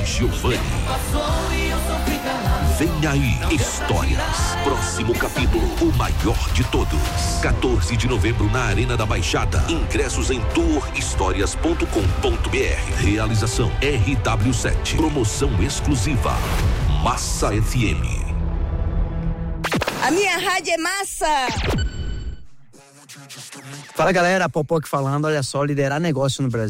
Giovanni. Vem aí, Histórias. Próximo capítulo, o maior de todos. 14 de novembro na Arena da Baixada. Ingressos em tourhistorias.com.br. Realização RW7. Promoção exclusiva Massa FM. A minha rádio é massa! Fala galera, Popó aqui falando, olha só, liderar negócio no Brasil